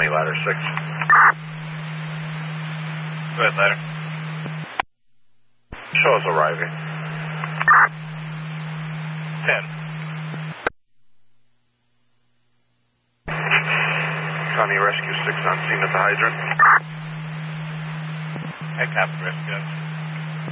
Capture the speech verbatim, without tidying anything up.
ladder six. Go ahead, ladder. Show us arriving. ten. County Rescue six on scene at the hydrant. I copy rescue.